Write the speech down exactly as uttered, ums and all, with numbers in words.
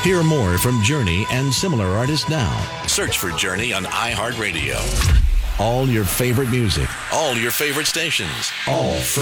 Hear more from Journey and similar artists now. Search for Journey on iHeartRadio. All your favorite music, all your favorite stations, all free.